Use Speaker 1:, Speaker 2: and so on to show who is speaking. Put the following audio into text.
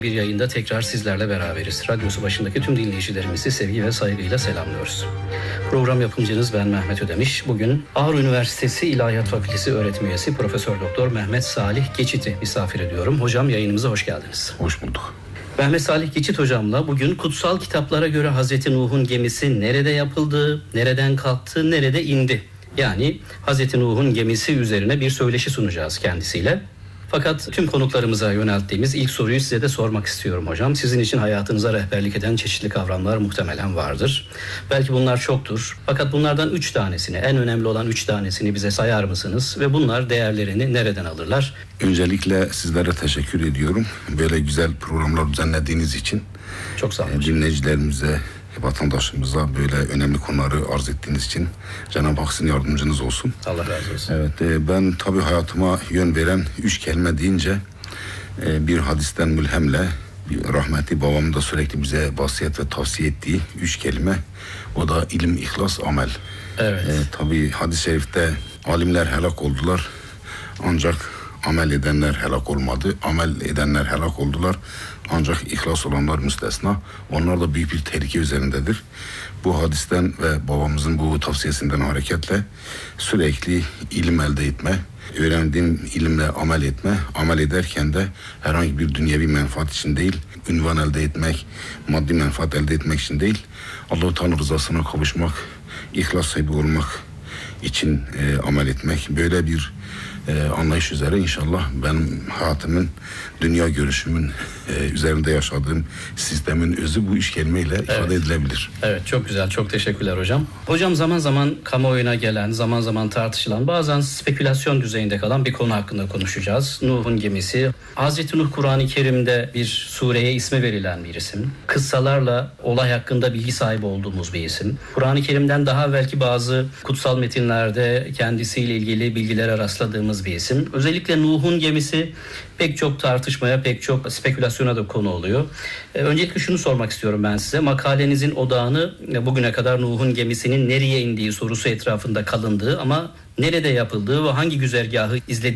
Speaker 1: Bir yayında tekrar sizlerle beraberiz. Radyosu başındaki tüm dinleyicilerimizi sevgi ve saygıyla selamlıyoruz. Program yapımcınız ben Mehmet Ödemiş. Bugün Ağrı Üniversitesi İlahiyat Fakültesi öğretim üyesi Profesör Doktor Mehmet Salih Geçit'i misafir ediyorum. Hocam yayınımıza hoş geldiniz.
Speaker 2: Hoş bulduk.
Speaker 1: Mehmet Salih Geçit hocamla bugün kutsal kitaplara göre Hazreti Nuh'un gemisi nerede yapıldı, nereden kalktı, nerede indi? Yani Hazreti Nuh'un gemisi üzerine bir söyleşi sunacağız kendisiyle. Fakat tüm konuklarımıza yönelttiğimiz ilk soruyu size de sormak istiyorum hocam. Sizin için hayatınıza rehberlik eden çeşitli kavramlar muhtemelen vardır. Belki bunlar çoktur. Fakat bunlardan 3 tanesini, en önemli olan 3 tanesini bize sayar mısınız? Ve bunlar değerlerini nereden alırlar?
Speaker 2: Öncelikle sizlere teşekkür ediyorum. Böyle güzel programlar düzenlediğiniz için.
Speaker 1: Çok sağ olun.
Speaker 2: Dinleyicilerimize, vatandaşımıza böyle önemli konuları arz ettiğiniz için Cenab-ı Hak sizin yardımcınız olsun.
Speaker 1: Allah razı olsun.
Speaker 2: Evet, ben tabii hayatıma yön veren 3 kelime deyince bir hadisten mülhemle rahmetli babamın da sürekli bize vasiyet ve tavsiye ettiği 3 kelime, o da ilim, ihlas, amel.
Speaker 1: Evet.
Speaker 2: Tabii hadis-i şerifte alimler helak oldular ancak amel edenler helak olmadı. Amel edenler helak oldular ancak ihlas olanlar müstesna. Onlar da büyük bir tehlike üzerindedir. Bu hadisten ve babamızın bu tavsiyesinden hareketle sürekli ilim elde etme, öğrendiğim ilimle amel etme, amel ederken de herhangi bir dünyevi menfaat için değil, ünvan elde etmek, maddi menfaat elde etmek için değil, Allah-u Teala rızasına kavuşmak, ihlas sahibi olmak için amel etmek. Böyle bir anlayış üzere inşallah benim hayatımın, dünya görüşümün üzerinde yaşadığım sistemin özü bu 3 kelimeyle ifade edilebilir.
Speaker 1: Evet, çok güzel, çok teşekkürler hocam. Hocam zaman zaman kamuoyuna gelen, zaman zaman tartışılan, bazen spekülasyon düzeyinde kalan bir konu hakkında konuşacağız. Nuh'un gemisi. Hazreti Nuh Kur'an-ı Kerim'de bir sureye ismi verilen bir isim. Kıssalarla olay hakkında bilgi sahibi olduğumuz bir isim. Kur'an-ı Kerim'den daha belki bazı kutsal metinlerde kendisiyle ilgili bilgilere rastladığımız bir isim. Özellikle Nuh'un gemisi pek çok tartışmaya, pek çok spekülasyona da konu oluyor. Öncelikle şunu sormak istiyorum ben size. Makalenizin odağını bugüne kadar Nuh'un gemisinin nereye indiği sorusu etrafında kalındığı ama nerede yapıldığı ve hangi güzergahı izlediği